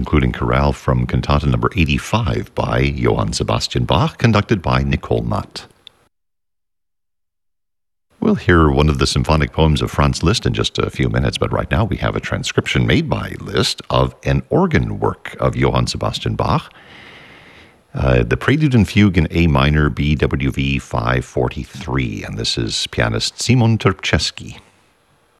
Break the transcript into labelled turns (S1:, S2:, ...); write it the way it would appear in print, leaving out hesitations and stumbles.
S1: concluding chorale from Cantata number 85 by Johann Sebastian Bach, conducted by Nicole Matt. We'll hear one of the symphonic poems of Franz Liszt in just a few minutes, but right now we have a transcription made by Liszt of an organ work of Johann Sebastian Bach, the Prelude and Fugue in A minor, BWV 543, and this is pianist Simon Terpczewski.